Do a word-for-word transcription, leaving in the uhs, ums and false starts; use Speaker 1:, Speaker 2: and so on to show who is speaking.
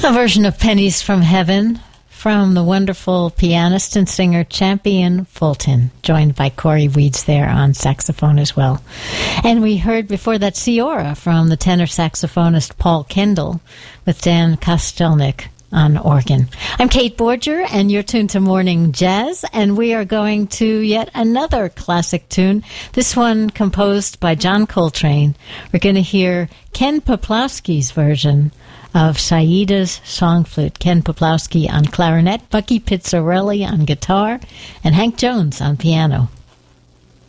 Speaker 1: A version of Pennies from Heaven from the wonderful pianist and singer Champion Fulton, joined by Corey Weeds there on saxophone as well. And we heard before that Ciora from the tenor saxophonist Paul Kendall with Dan Kostelnik on organ. I'm Kate Borger, and you're tuned to Morning Jazz, and we are going to yet another classic tune, this one composed by John Coltrane. We're going to hear Ken Poplawski's version of Saida's Song Flute. Ken Poplawski on clarinet, Bucky Pizzarelli on guitar, and Hank Jones on piano.